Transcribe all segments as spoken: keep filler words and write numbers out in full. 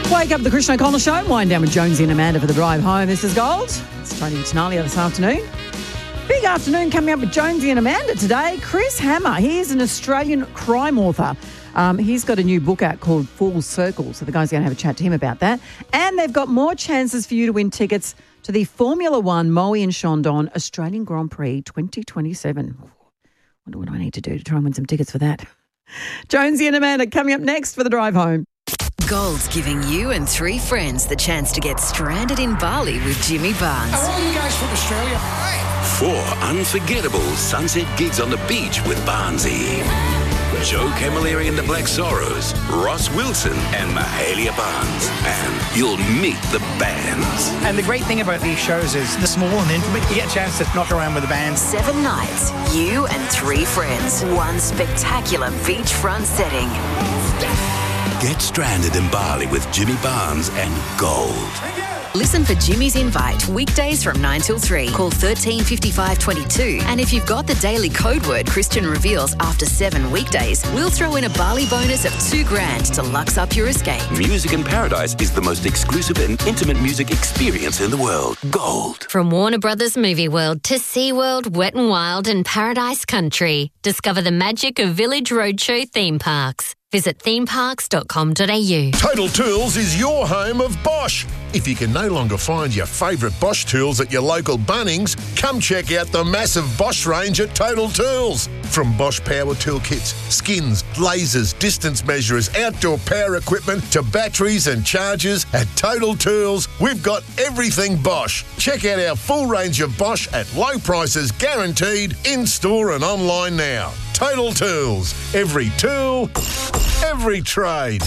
Wake up the Christian O'Connell Show. Wind down with Jonesy and Amanda for the drive home. This is Gold. It's Tony Vitalia this afternoon. Big afternoon coming up with Jonesy and Amanda today. Chris Hammer, he's an Australian crime author. Um, he's got a new book out called Full Circle, so the guys are going to have a chat to him about that. And they've got more chances for you to win tickets to the Formula One Moe and Chandon Australian Grand Prix twenty twenty-seven. Wonder what I need to do to try and win some tickets for that. Jonesy and Amanda coming up next for the drive home. Gold's giving you and three friends the chance to get stranded in Bali with Jimmy Barnes. Are all you guys from Australia? Four unforgettable sunset gigs on the beach with Barnesy. Joe Camilleri and the Black Sorrows, Ross Wilson and Mahalia Barnes. And you'll meet the bands. And the great thing about these shows is they're small and intimate. You get a chance to knock around with the band. Seven nights, you and three friends. One spectacular beachfront setting. Get stranded in Bali with Jimmy Barnes and Gold. Listen for Jimmy's Invite, weekdays from nine till three. Call thirteen fifty-five twenty-two. And if you've got the daily code word Christian reveals after seven weekdays, we'll throw in a Bali bonus of two grand to lux up your escape. Music in Paradise is the most exclusive and intimate music experience in the world. Gold. From Warner Brothers Movie World to SeaWorld, Wet n Wild and Paradise Country. Discover the magic of Village Roadshow theme parks. Visit theme parks dot com dot a u. Total Tools is your home of Bosch. If you can no longer find your favourite Bosch tools at your local Bunnings, come check out the massive Bosch range at Total Tools. From Bosch power tool kits, skins, lasers, distance measurers, outdoor power equipment to batteries and chargers, at Total Tools, we've got everything Bosch. Check out our full range of Bosch at low prices guaranteed, in-store and online now. Total Tools. Every tool, every trade.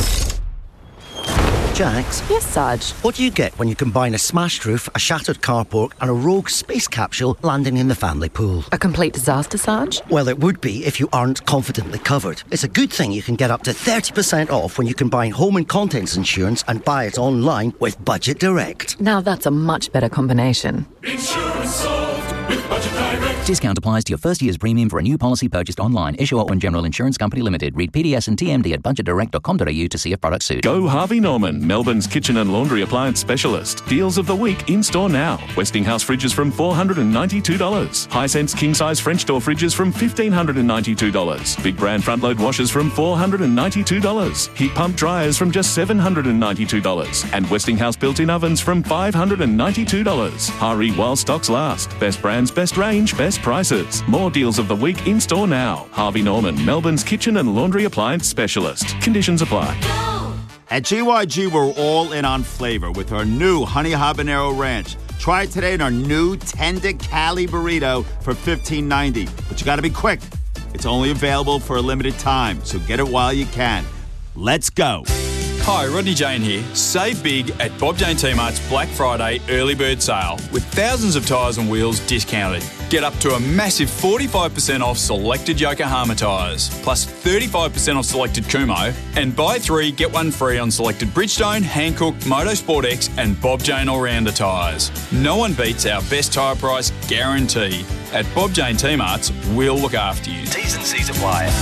Jax? Yes, Sarge? What do you get when you combine a smashed roof, a shattered carport and a rogue space capsule landing in the family pool? A complete disaster, Sarge? Well, it would be if you aren't confidently covered. It's a good thing you can get up to thirty percent off when you combine home and contents insurance and buy it online with Budget Direct. Now that's a much better combination. Insurance solved with Budget Direct. Discount applies to your first year's premium for a new policy purchased online. Issuer Owen General Insurance Company Limited. Read P D S and T M D at budget direct dot com dot a u to see if products suit. Go Harvey Norman, Melbourne's kitchen and laundry appliance specialist. Deals of the week in store now. Westinghouse fridges from four hundred ninety-two dollars. Hisense king-size French door fridges from one thousand five hundred ninety-two dollars. Big brand front-load washers from four hundred ninety-two dollars. Heat pump dryers from just seven hundred ninety-two dollars. And Westinghouse built-in ovens from five hundred ninety-two dollars. Hurry while stocks last. Best brands, best range, best prices. More deals of the week in store now. Harvey Norman, Melbourne's kitchen and laundry appliance specialist. Conditions apply. At G Y G, we're all in on flavor with our new Honey Habanero Ranch. Try it today in our new Tender Cali Burrito for fifteen ninety. But you got to be quick. It's only available for a limited time, so get it while you can. Let's go. Hi, Rodney Jane here. Save big at Bob Jane T-Mart's Black Friday early bird sale with thousands of tyres and wheels discounted. Get up to a massive forty-five percent off selected Yokohama tyres, plus thirty-five percent off selected Kumho, and buy three, get one free on selected Bridgestone, Hankook, Motorsport X and Bob Jane All-Rounder tyres. No one beats our best tyre price guarantee. At Bob Jane T-Mart's, we'll look after you. T's and C's apply.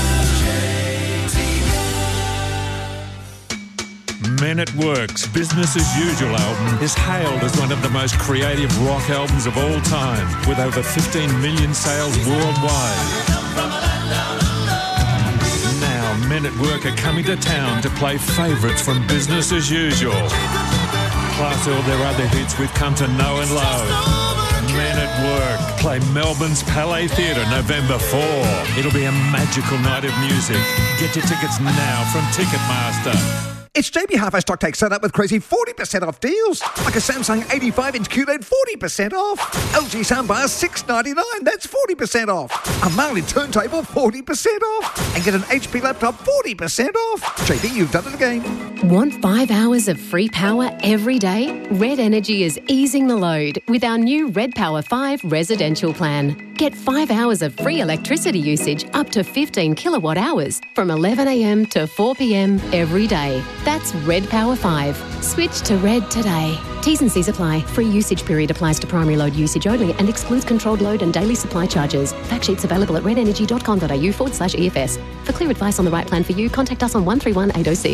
Men at Work's Business as Usual album is hailed as one of the most creative rock albums of all time, with over fifteen million sales worldwide. Now, Men at Work are coming to town to play favourites from Business as Usual, plus all their other hits we've come to know and love. Men at Work play Melbourne's Palais Theatre November fourth. It'll be a magical night of music. Get your tickets now from Ticketmaster. It's J B Hi-Fi Stock Take set up with crazy forty percent off deals. Like a Samsung eighty-five inch Q L E D, forty percent off. L G soundbar, six ninety-nine, that's forty percent off. A Marley turntable, forty percent off. And get an H P laptop, forty percent off. J B, you've done it again. Want five hours of free power every day? Red Energy is easing the load with our new Red Power five residential plan. Get five hours of free electricity usage up to fifteen kilowatt hours from eleven a m to four p m every day. That's Red Power five. Switch to Red today. T's and C's apply. Free usage period applies to primary load usage only and excludes controlled load and daily supply charges. Fact sheets available at redenergy dot com dot a u forward slash E F S. For clear advice on the right plan for you, contact us on one three one eight oh six.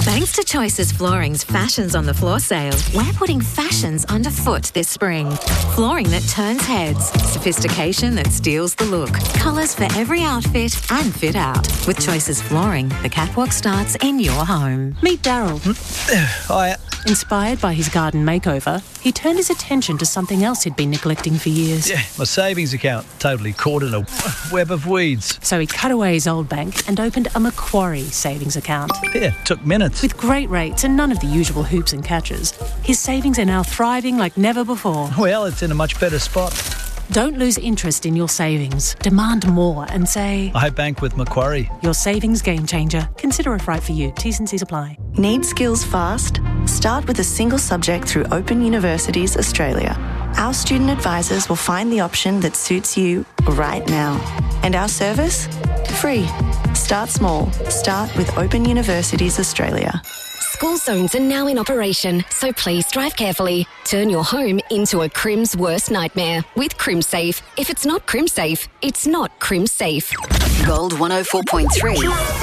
Thanks to Choices Flooring's Fashions on the Floor sale, we're putting fashions underfoot this spring. Flooring that turns heads, sophistication that steals the look, colours for every outfit and fit out. With Choices Flooring, the catwalk starts in your home. Meet Daryl. Hiya. Inspired by his garden makeover, he turned his attention to something else he'd been neglecting for years. Yeah, my savings account, totally caught in a web of weeds. So he cut away his old bank and opened a Macquarie savings account. Yeah, took minutes. With great rates and none of the usual hoops and catches, his savings are now thriving like never before. Well, it's in a much better spot. Don't lose interest in your savings. Demand more and say, I bank with Macquarie. Your savings game changer. Consider if right for you. T's and C's apply. Need skills fast? Start with a single subject through Open Universities Australia. Our student advisors will find the option that suits you right now. And our service? Free. Start small. Start with Open Universities Australia. School zones are now in operation, so please drive carefully. Turn your home into a Crim's worst nightmare with CrimSafe. If it's not CrimSafe, it's not CrimSafe. Gold one oh four point three.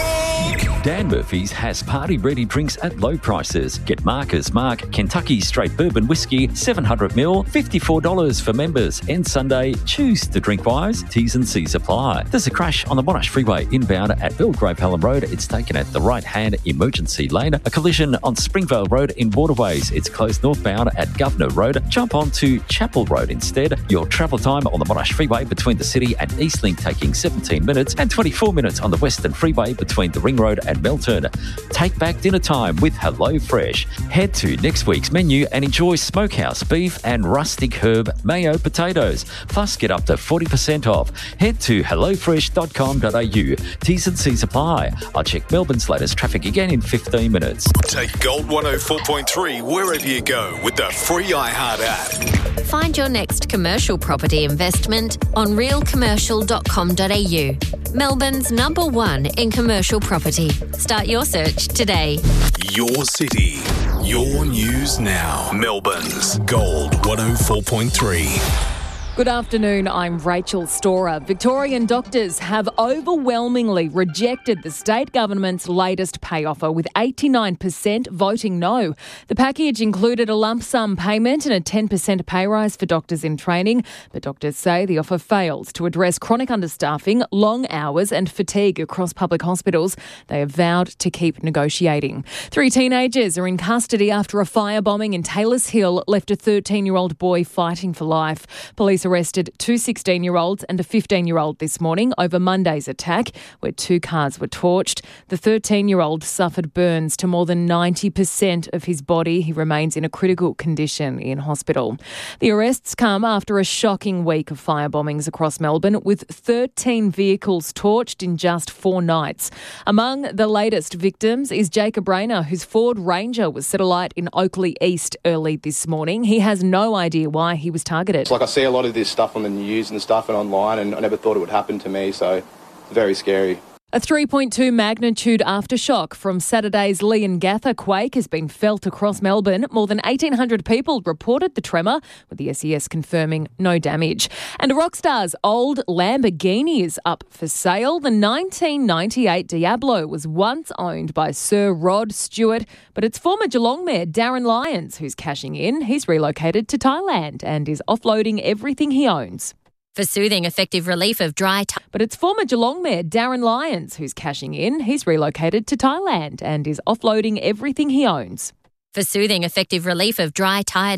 Dan Murphy's has party-ready drinks at low prices. Get Marcus Mark Kentucky Straight Bourbon Whiskey, seven hundred milliliters, fifty-four dollars for members. And Sunday, choose to drink wise. T's and C's apply. There's a crash on the Monash Freeway inbound at Belgrave Pelham Road. It's taken at the right-hand emergency lane. A collision on Springvale Road in Waterways. It's closed northbound at Governor Road. Jump onto Chapel Road instead. Your travel time on the Monash Freeway between the city and Eastlink taking seventeen minutes and twenty-four minutes on the Western Freeway between the Ring Road and Melton. Take back dinner time with Hello Fresh. Head to next week's menu and enjoy smokehouse beef and rustic herb mayo potatoes. Plus, get up to forty percent off. Head to hello fresh dot com dot a u. T's and C's apply. I'll check Melbourne's latest traffic again in fifteen minutes. Take Gold one oh four point three wherever you go with the free iHeart app. Find your next commercial property investment on real commercial dot com dot a u. Melbourne's number one in commercial property. Start your search today. Your city, your news now. Melbourne's Gold one oh four point three. Good afternoon, I'm Rachel Storer. Victorian doctors have overwhelmingly rejected the state government's latest pay offer, with eighty-nine percent voting no. The package included a lump sum payment and a ten percent pay rise for doctors in training, but doctors say the offer fails to address chronic understaffing, long hours and fatigue across public hospitals. They have vowed to keep negotiating. Three teenagers are in custody after a firebombing in Taylors Hill left a thirteen-year-old boy fighting for life. Police arrested two sixteen-year-olds and a fifteen-year-old this morning over Monday's attack, where two cars were torched. The thirteen-year-old suffered burns to more than ninety percent of his body. He remains in a critical condition in hospital. The arrests come after a shocking week of firebombings across Melbourne, with thirteen vehicles torched in just four nights. Among the latest victims is Jacob Rayner, whose Ford Ranger was set alight in Oakley East early this morning. He has no idea why he was targeted. Like, I see a lot of this stuff on the news and stuff and online, and I never thought it would happen to me, so it's very scary. A three point two magnitude aftershock from Saturday's Leongatha quake has been felt across Melbourne. More than eighteen hundred people reported the tremor, with the S E S confirming no damage. And a rock star's old Lamborghini is up for sale. The nineteen ninety-eight Diablo was once owned by Sir Rod Stewart, but its former Geelong Mayor Darren Lyons, who's cashing in. He's relocated to Thailand and is offloading everything he owns. For soothing effective relief of dry t- But it's former Geelong Mayor Darren Lyons who's cashing in. He's relocated to Thailand and is offloading everything he owns. For soothing effective relief of dry, tired